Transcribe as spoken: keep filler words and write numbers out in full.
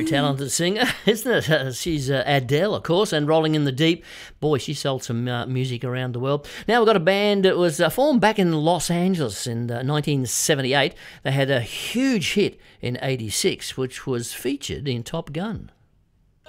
talented singer, isn't it? Uh, she's uh, Adele, of course, and Rolling in the Deep. Boy, she sold some uh, music around the world. Now we've got a band that was uh, formed back in Los Angeles in uh, nineteen seventy-eight. They had a huge hit in eighty-six, which was featured in Top Gun.